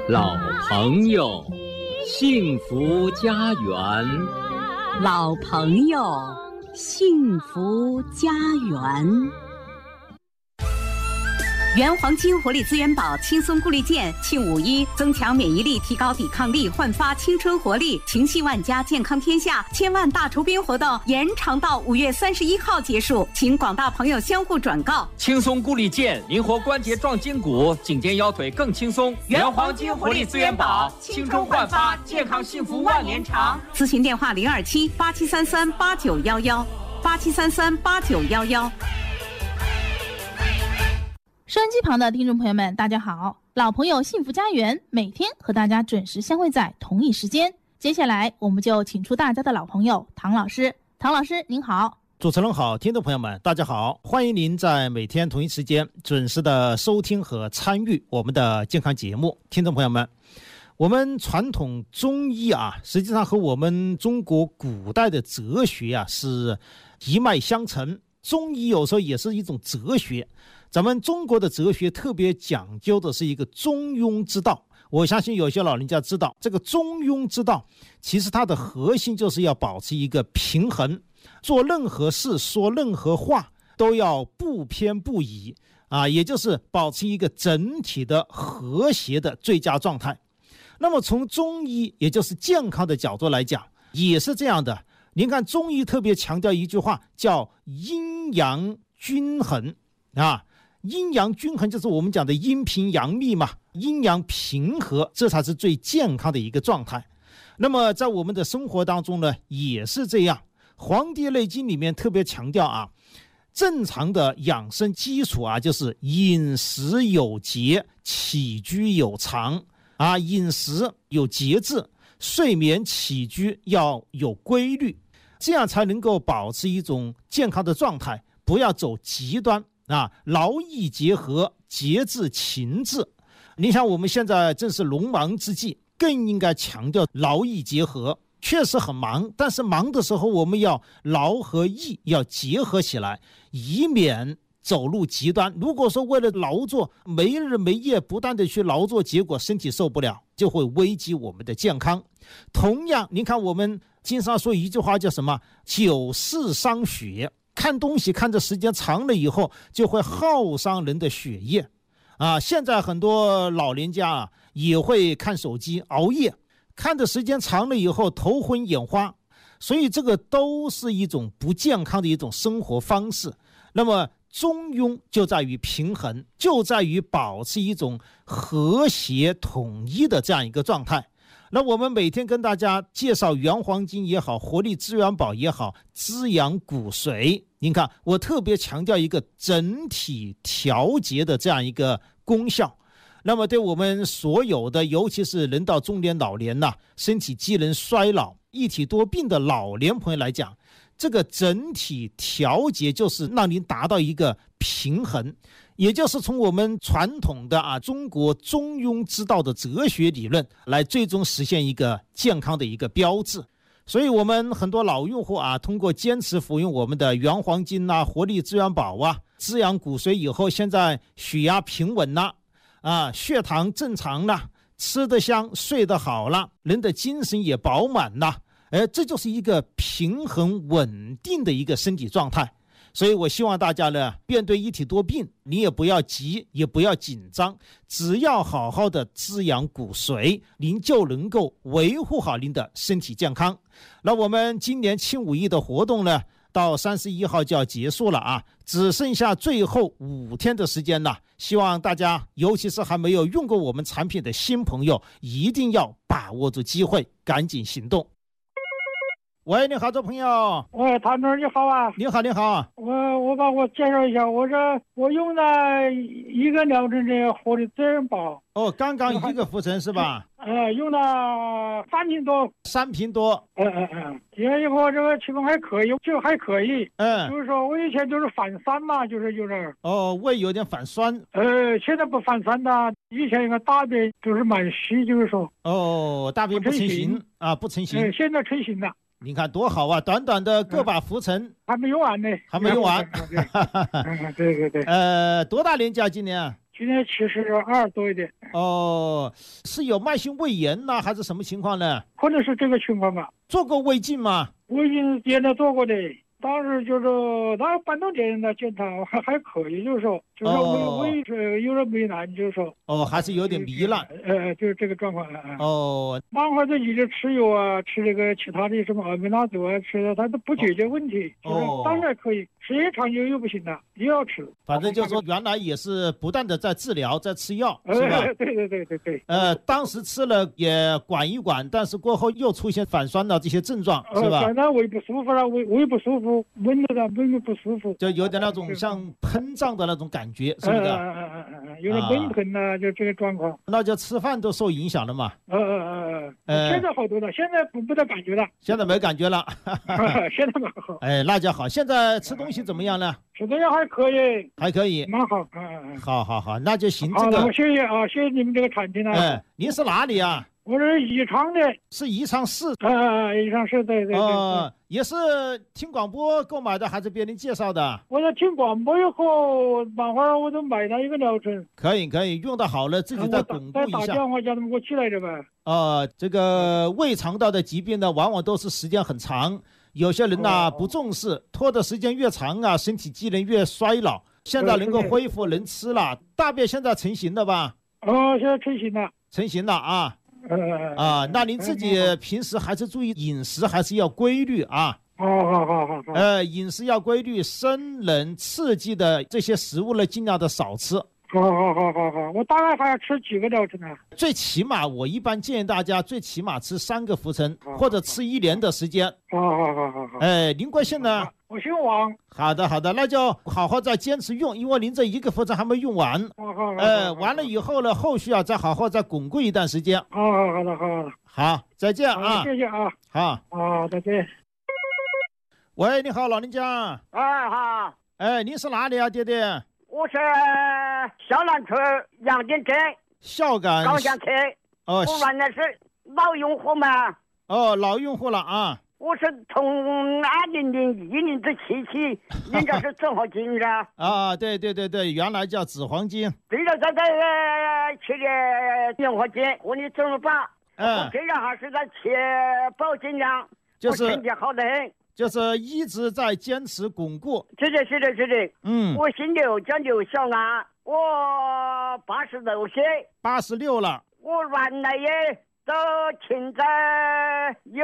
老朋友，幸福家园。 老朋友，幸福家园。原黄金活力资源宝轻松固力健庆5·1，增强免疫力，提高抵抗力，焕发青春活力，情系万家，健康天下千万大酬宾活动延长到5月31号结束，请广大朋友相互转告。 轻松固力健，灵活关节壮筋骨，颈肩腰腿更轻松。原黄金活力资源宝，青春焕发，健康幸福万年长。 咨询电话027-8733-8911，8733-8911。 收音机旁的听众朋友们，大家好！老朋友幸福家园每天和大家准时相会在同一时间。接下来我们就请出大家的老朋友唐老师。唐老师您好。 主持人好，听众朋友们大家好，欢迎您在每天同一时间准时的收听和参与我们的健康节目。听众朋友们，我们传统中医实际上和我们中国古代的哲学是一脉相承。中医有时候也是一种哲学，咱们中国的哲学特别讲究的是一个中庸之道。我相信有些老人家知道，这个中庸之道其实它的核心就是要保持一个平衡，做任何事说任何话都要不偏不倚也就是保持一个整体的和谐的最佳状态。那么从中医也就是健康的角度来讲也是这样的。您看中医特别强调一句话叫阴阳均衡阴阳均衡就是我们讲的阴平阳密嘛，阴阳平和，这才是最健康的一个状态。那么在我们的生活当中呢也是这样，黄帝内经里面特别强调正常的养生基础就是饮食有节，起居有常饮食有节制，睡眠起居要有规律，这样才能够保持一种健康的状态，不要走极端劳逸结合，节制情志。你想我们现在正是农忙之际，更应该强调劳逸结合。确实很忙，但是忙的时候我们要劳和逸要结合起来，以免走入极端。如果说为了劳作没日没夜不断的去劳作，结果身体受不了，就会危及我们的健康。同样您看我们经常说一句话叫什么，久视伤血，看东西看的时间长了以后就会耗伤人的血液现在很多老人家也会看手机熬夜，看的时间长了以后头昏眼花，所以这个都是一种不健康的一种生活方式。那么中庸就在于平衡，就在于保持一种和谐统一的这样一个状态。那我们每天跟大家介绍原黄金也好，活力资源宝也好，滋养骨髓，您看我特别强调一个整体调节的这样一个功效。那么对我们所有的尤其是人到中年老年身体机能衰老一体多病的老年朋友来讲，这个整体调节就是让您达到一个平衡，也就是从我们传统的中国中庸之道的哲学理论来最终实现一个健康的一个标志。所以我们很多老用户通过坚持服用我们的原黄金活力资源宝滋养骨髓以后，现在血压平稳了血糖正常了，吃得香，睡得好了，人的精神也饱满了，这就是一个平衡稳定的一个身体状态。所以我希望大家呢，面对一体多病，你也不要急，也不要紧张，只要好好的滋养骨髓，您就能够维护好您的身体健康。那我们今年庆5·1的活动呢，到31号就要结束了只剩下最后5天的时间了。希望大家尤其是还没有用过我们产品的新朋友，一定要把握住机会，赶紧行动。喂，你好，这朋友。 喂，谭总你好你好，你好。 我把我介绍一下，我用了1个疗程这个活力资源宝。 刚刚1个浮沉是吧？ 用了3瓶多。 3瓶多。 用了以后这个情况还可以，就还可以。就是说我以前就是反酸嘛，就是有点。 胃有点反酸。 现在不反酸的，以前一个大便就是蛮稀，就是说。 大便不成形不成形。 现在成型了。 你看多好短短的个把浮沉还没用完呢， 还没用完。 对。 多大年纪今年今年72多一点。 哦，是有慢性胃炎呢，还是什么情况呢？ 可能是这个情况吧。 做过胃镜吗？ 胃镜检查做过的。当时就是他半冬天的检查还可以，就是说胃是有点糜烂，就是说还是有点糜烂， 就是这个状况慢慢的一直吃药啊，吃这个其他的什么阿米拉唑啊，吃的他都不解决问题，就是当然可以，时间长久又不行了，又要吃。 反正就是说原来也是不断的在治疗，在吃药，是吧？ 对。 当时吃了也管一管，但是过后又出现反酸的这些症状，是吧？ 现在胃不舒服了，胃不舒服。闷的闷不舒服， 就有点那种像喷胀的那种感觉，是不是？ 有点闷喷呐，就这个状况。 那就吃饭都受影响了嘛？ 现在好多了，现在不得感觉了。 现在没感觉了。 现在蛮好。 那就好。现在吃东西怎么样呢？ 吃东西还可以。 还可以。 蛮好。 好，那就行。 这个谢谢你们这个产品啊。 您是哪里啊？ 我是宜昌的。是宜昌市。 宜昌市，对。 也是听广播购买的，还是别人介绍的？ 我在听广播以后，慢慢我就买了一个疗程。 可以，用得好了，自己再巩固一下。 再打电话叫他们给我起来的呗。 这个胃肠道的疾病呢，往往都是时间很长，有些人呢不重视，拖的时间越长啊，身体机能越衰老。现在能够恢复，能吃了，大便现在成型了吧？ 现在成型了啊。那您自己平时还是注意饮食，还是要规律啊。 好。 饮食要规律，生冷刺激的这些食物呢，尽量的少吃。 好，我大概还要吃几个疗程啊？ 最起码我一般建议大家最起码吃3个浮沉，或者吃1年的时间。 好。 您贵姓呢？ 我姓王。 好的，那就好好再坚持用，因为您这1个浮沉还没用完。完了以后呢，后续再好好再巩固一段时间。好，再见啊！ 谢谢啊！ 好， 再见。 喂，你好，老人家。 好。 您是哪里啊，爹爹？ 我是孝南村杨金镇孝感高乡村。我原来是老用户嘛。 老用户了啊。 我是从2001年至7期，人家是紫黄金的。 对，原来叫紫黄金。 对了，在吃的莲花金和你怎么办？我这样还是在吃保健粮， 就是我身体好得很。 就是一直在坚持巩固。 是的。我姓刘，叫刘小安，我86岁。 86了。 我原来也都现在有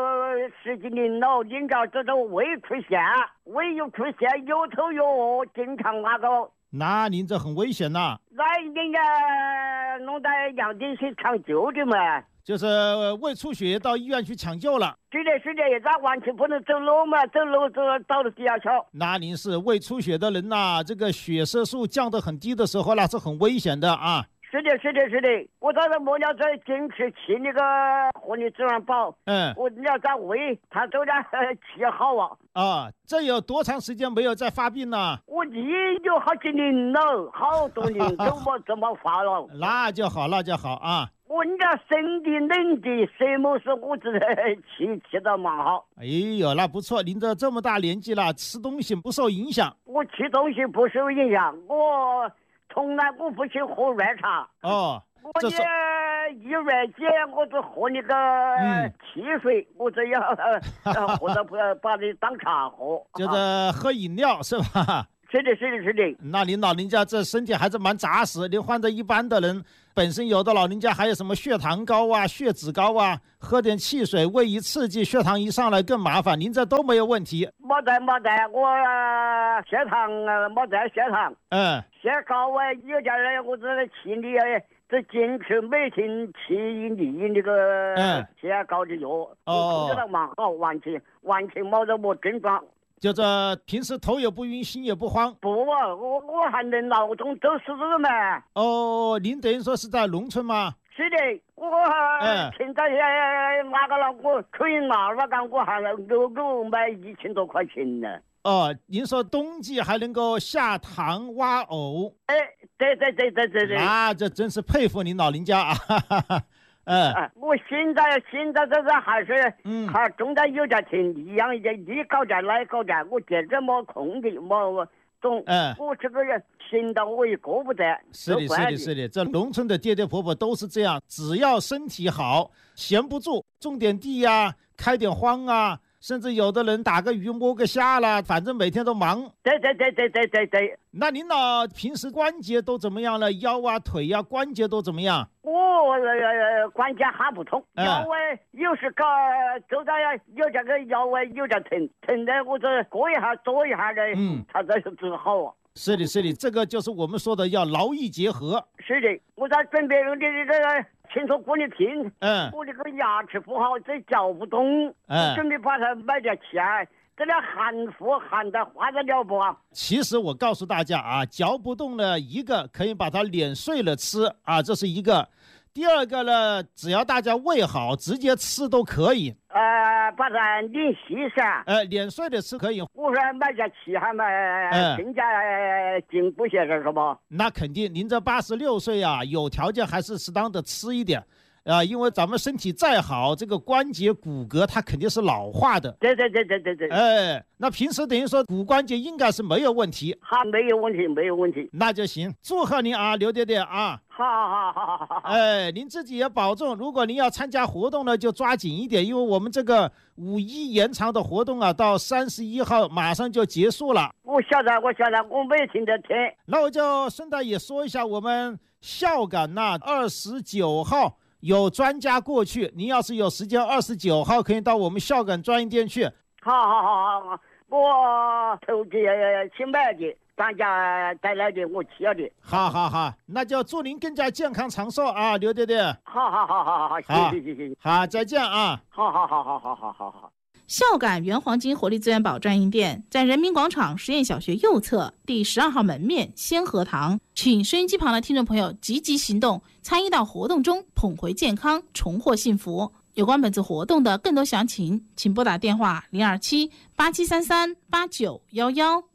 10几年了，人家这都胃出血，胃有出血，有头有饿，经常那个。 那您这很危险呐！ 那人家弄到杨金去抢救的嘛。 就是胃出血到医院去抢救了。 是的，那完全不能走路嘛，走路就到了地下桥。 那您是胃出血的人呐，这个血色素降得很低的时候，那是很危险的啊。 是的，我到了末了在坚持吃那个活力自然宝。我要在胃，他都在吃好啊。 这有多长时间没有再发病了？ 我已有好几年了，好多年都没怎么发了。 那就好啊。 我家身体冷的，什么时候我这吃得蛮好。 哎呦，那不错，您这么大年纪了，吃东西不受影响。 我吃东西不受影响，我从来我不去喝热茶。 我这一月节我就喝那个汽水，我这要或者把你当茶喝。 就是喝饮料是吧？ 是的。 那您老人家这身体还是蛮扎实。您换着一般的人，本身有的老人家还有什么血糖高啊、血脂高啊，喝点汽水，胃一刺激，血糖一上来更麻烦。您这都没有问题。 没得，我血糖没得血糖。血高啊，有点儿我这心里这坚持每天吃1粒那个血高的药，控制得蛮好，完全没得么症状。 就这平时头也不晕，心也不慌。 不，我还能劳动走石子嘛。 您等于说是在农村吗？ 是的，我现在那个了，我可以拿干，我还能够买1000多块钱呢。 您说冬季还能够下塘挖藕？ 对。 这真是佩服您老人家啊！ 我现在这还是还中间有点挺一样的，你搞点来搞点，我简直没空的，没懂。我这个人行动我也过不得。 是的，这农村的爹爹婆婆都是这样，只要身体好，闲不住，种点地呀，开点荒啊。甚至有的人打个鱼摸个虾啦，反正每天都忙。 对。 那您呢？平时关节都怎么样了？腰啊、腿啊，关节都怎么样？ 关节还不痛，腰有时搞走到有这个腰有点疼的，我这过一下做一下的，它这就治好啊。 是的，这个就是我们说的要劳逸结合。 是的，我在准备用的这个。听说过你听，我这个牙齿不好，这嚼不动，我准备把它买点钱，这点含糊含的花得了不啊？ 其实我告诉大家啊，嚼不动了一个可以把它碾碎了吃啊，这是一个。第二个呢，只要大家胃好，直接吃都可以。 把它碾细噻。 碾碎的吃可以。 我说买点气还买，更加进步些是吧？ 那肯定，您这86岁啊，有条件还是适当的吃一点。因为咱们身体再好，这个关节骨骼它肯定是老化的。 对。 那平时等于说骨关节应该是没有问题。 还没有问题。 那就行，祝贺您啊，刘爹爹啊。 好。 您自己也保重。如果您要参加活动呢，就抓紧一点，因为我们这个5·1延长的活动啊，到31号马上就结束了。 我晓得，我没听着听。 那我就顺带也说一下，我们孝感呐，29号。有专家过去，您要是有时间，29号可以到我们孝感专营店去。 好，我投资去买的，专家带来的，我吃的。 好，那就祝您更加健康长寿啊，刘爹爹。 好，谢谢。 好，再见啊。 好。 孝感原黄金活力资源宝专营店在人民广场实验小学右侧第12号门面先河堂，请收音机旁的听众朋友积极行动，参与到活动中，捧回健康，重获幸福。有关本次活动的更多详情，请拨打电话027-8733-8911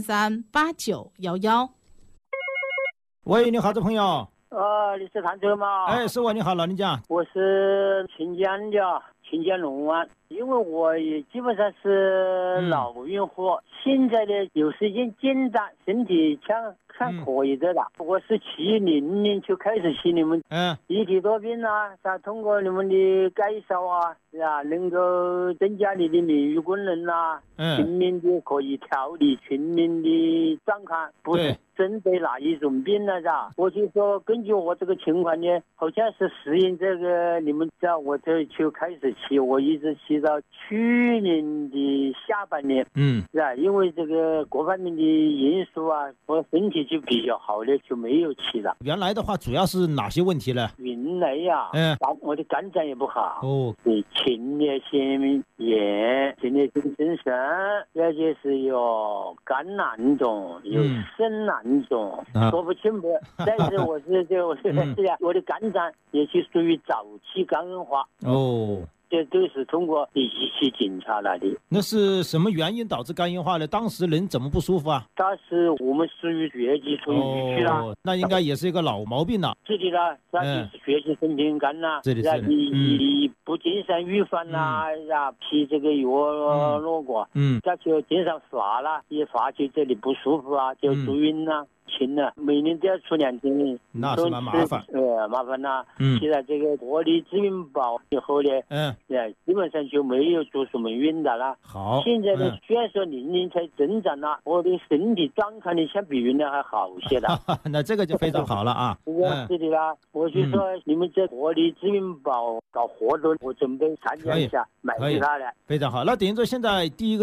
8733-8911。 喂，你好，这朋友。 你是谭哲吗？ 是我，你好，老人家。 我是秦江的，秦江龙湾。因为我也基本上是老孕妇，现在呢有时间简单，身体看可以的了。我是70年就开始吃你们一体多病啊，通过你们的介绍啊，能够增加你的免疫功能啊，全面的可以调理全面的状况，不是针对哪一种病了我就说根据我这个情况呢，好像是适应这个你们我这就开始吃，我一直吃到去年的下半年，因为这个各方面的因素啊，我身体就比较好了，就没有吃了。 原来的话主要是哪些问题呢？ 原来我的肝脏也不好，对，前列腺炎、前列腺增生，而且是有肝囊肿、有肾囊肿，说不清楚。但是我的肝脏也是属于早期肝硬化。这都是通过仪器检查来的。 那是什么原因导致肝硬化呢？当时人怎么不舒服啊？ 当时我们属于血气属于淤血了， 那应该也是一个老毛病了。 是的啦，那就是血气生偏肝啦，你不经常预防啦，吃这个药落过，再就经常发了，一发就这里不舒服啊，就住院啦。轻了，每年都要出2天， 那是蛮麻烦。 麻烦啦。现在这个活力资源宝以后呢，基本上就没有住什么院的了。 好， 现在呢，虽然说年龄才增长了，我的身体状况呢，相比原来还好些的。 那这个就非常好了啊。 是的啦，我就说你们这活力资源宝搞活动，我准备参加一下，买给他的。 非常好，那等于说现在第一个。